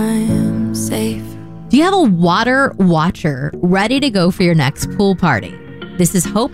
I'm safe. Do you have a water watcher ready to go for your next pool party? This is Hope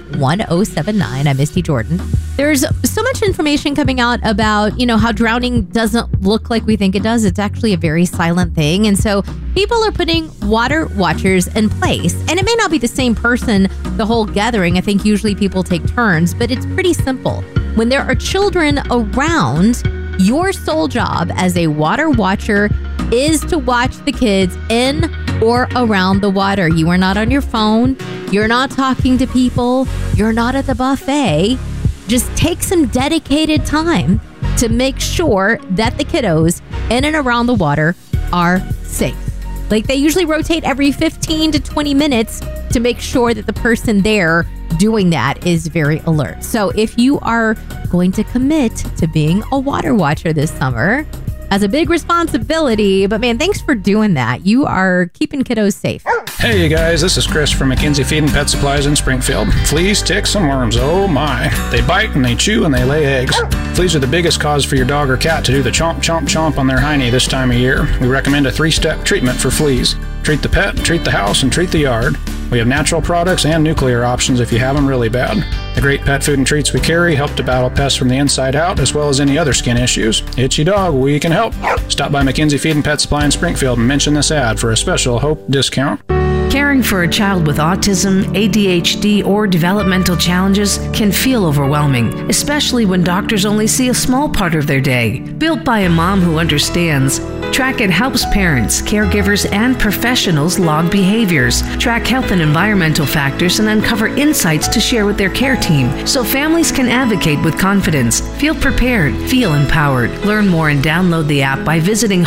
1079. I'm Misty Jordan. There's so much information coming out about, how drowning doesn't look like we think it does. It's actually a very silent thing. And so people are putting water watchers in place. And it may not be the same person the whole gathering. I think usually people take turns, but it's pretty simple. When there are children around, your sole job as a water watcher is to watch the kids in or around the water. You are not on your phone. You're not talking to people. You're not at the buffet. Just take some dedicated time to make sure that the kiddos in and around the water are safe. Like, they usually rotate every 15 to 20 minutes to make sure that the person there doing that is very alert. So if you are going to commit to being a water watcher this summer, as a big responsibility, but man, thanks for doing that. You are keeping kiddos safe. Hey, you guys, this is Chris from McKenzie Feed and Pet Supplies in Springfield. Fleas, ticks, and worms, oh my. They bite and they chew and they lay eggs. Fleas are the biggest cause for your dog or cat to do the chomp, chomp, chomp on their hiney this time of year. We recommend a 3-step treatment for fleas. Treat the pet, treat the house, and treat the yard. We have natural products and nuclear options if you have them really bad. The great pet food and treats we carry help to battle pests from the inside out, as well as any other skin issues. Itchy dog, we can help. Stop by McKenzie Feed and Pet Supply in Springfield and mention this ad for a special Hope discount. Caring for a child with autism, ADHD, or developmental challenges can feel overwhelming, especially when doctors only see a small part of their day. Built by a mom who understands, Track-It helps parents, caregivers, and professionals log behaviors, track health and environmental factors, and uncover insights to share with their care team so families can advocate with confidence. Feel prepared, feel empowered. Learn more and download the app by visiting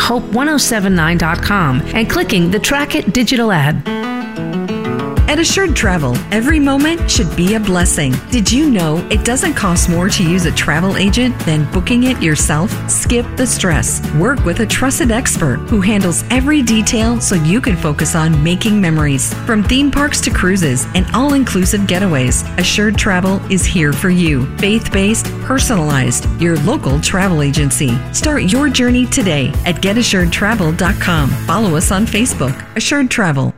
hope1079.com and clicking the Track-It digital ad. At Assured Travel, every moment should be a blessing. Did you know it doesn't cost more to use a travel agent than booking it yourself? Skip the stress. Work with a trusted expert who handles every detail so you can focus on making memories. From theme parks to cruises and all-inclusive getaways, Assured Travel is here for you. Faith-based, personalized, your local travel agency. Start your journey today at getassuredtravel.com. Follow us on Facebook. Assured Travel.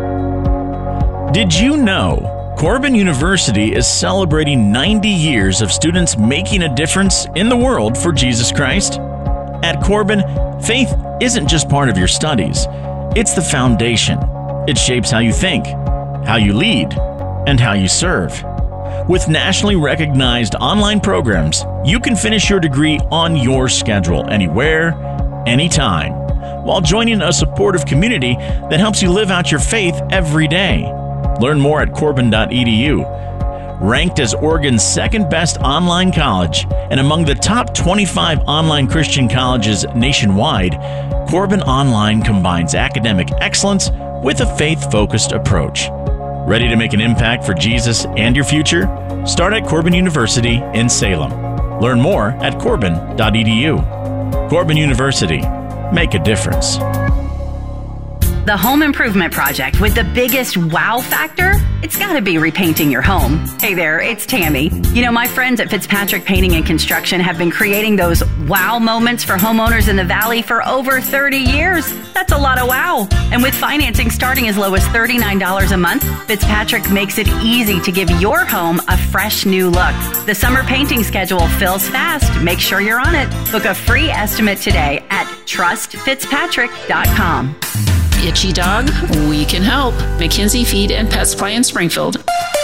Did you know Corbin University is celebrating 90 years of students making a difference in the world for Jesus Christ? At Corbin, faith isn't just part of your studies. It's the foundation. It shapes how you think, how you lead, and how you serve. With nationally recognized online programs, you can finish your degree on your schedule, anywhere, anytime, while joining a supportive community that helps you live out your faith every day. Learn more at corbin.edu. Ranked as Oregon's second best online college and among the top 25 online Christian colleges nationwide, Corbin Online combines academic excellence with a faith-focused approach. Ready to make an impact for Jesus and your future? Start at Corbin University in Salem. Learn more at corbin.edu. Corbin University. Make a difference. The home improvement project with the biggest wow factor? It's got to be repainting your home. Hey there, it's Tammy. My friends at Fitzpatrick Painting and Construction have been creating those wow moments for homeowners in the Valley for over 30 years. That's a lot of wow. And with financing starting as low as $39 a month, Fitzpatrick makes it easy to give your home a fresh new look. The summer painting schedule fills fast. Make sure you're on it. Book a free estimate today at trustfitzpatrick.com. Itchy dog, we can help. McKenzie Feed and Pet Supply in Springfield.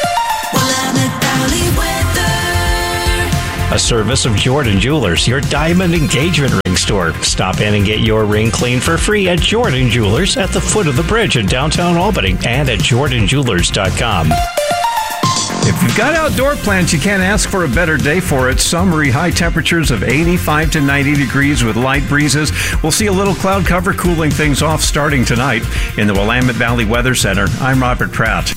A service of Jordan Jewelers, your diamond engagement ring store. Stop in and get your ring cleaned for free at Jordan Jewelers at the foot of the bridge in downtown Albany and at jordanjewelers.com. If you've got outdoor plans, you can't ask for a better day for it. Summery high temperatures of 85 to 90 degrees with light breezes. We'll see a little cloud cover cooling things off starting twillamette Valley Weather Center. I'm Robert Pratt.